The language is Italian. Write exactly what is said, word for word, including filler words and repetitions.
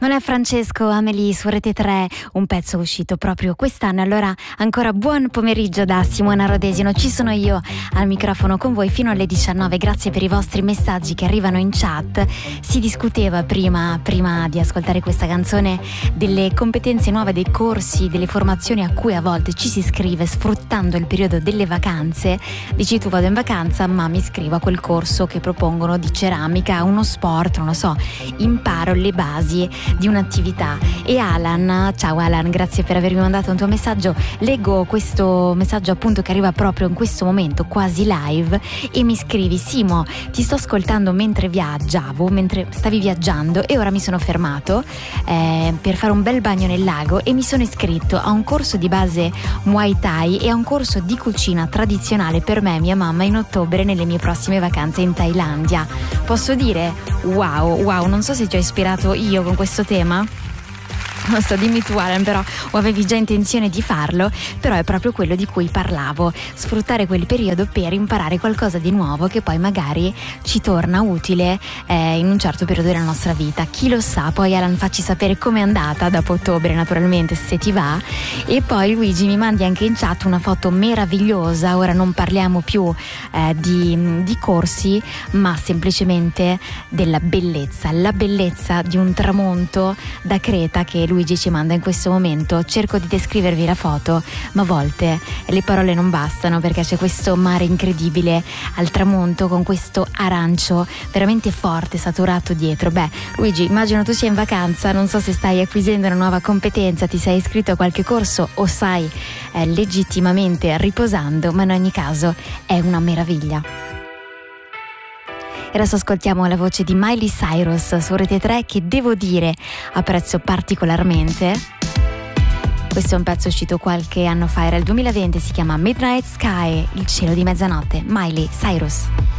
Non è Francesco, Amélie su Rete tre, un pezzo uscito proprio quest'anno. Allora ancora buon pomeriggio da Simona Rodesino, ci sono io al microfono con voi fino alle diciannove. Grazie per i vostri messaggi che arrivano in chat. Si discuteva prima, prima di ascoltare questa canzone delle competenze nuove, dei corsi, delle formazioni a cui a volte ci si iscrive sfruttando il periodo delle vacanze. Dici tu vado in vacanza ma mi iscrivo a quel corso che propongono di ceramica, uno sport, non lo so, imparo le basi di un'attività. E Alan, ciao Alan, grazie per avermi mandato un tuo messaggio. Leggo questo messaggio appunto che arriva proprio in questo momento quasi live e mi scrivi: Simo, ti sto ascoltando mentre viaggiavo, mentre stavi viaggiando e ora mi sono fermato eh, per fare un bel bagno nel lago e mi sono iscritto a un corso di base Muay Thai e a un corso di cucina tradizionale per me e mia mamma in ottobre nelle mie prossime vacanze in Thailandia. Posso dire wow, wow, non so se ti ho ispirato io con questo tema. Non so, dimmi tu Alan, però o avevi già intenzione di farlo, però è proprio quello di cui parlavo, sfruttare quel periodo per imparare qualcosa di nuovo che poi magari ci torna utile eh, in un certo periodo della nostra vita. Chi lo sa, poi Alan facci sapere com'è andata dopo ottobre naturalmente se ti va. E poi Luigi mi mandi anche in chat una foto meravigliosa. Ora non parliamo più eh, di, di corsi ma semplicemente della bellezza, la bellezza di un tramonto da Creta che Luigi ci manda in questo momento. Cerco di descrivervi la foto, ma a volte le parole non bastano perché c'è questo mare incredibile al tramonto con questo arancio veramente forte, saturato dietro. Beh, Luigi, immagino tu sia in vacanza, non so se stai acquisendo una nuova competenza, ti sei iscritto a qualche corso o stai eh, legittimamente riposando, ma in ogni caso è una meraviglia. E adesso ascoltiamo la voce di Miley Cyrus su Rete tre che devo dire apprezzo particolarmente. Questo è un pezzo uscito qualche anno fa, era il duemilaventi, si chiama Midnight Sky, il cielo di mezzanotte. Miley Cyrus.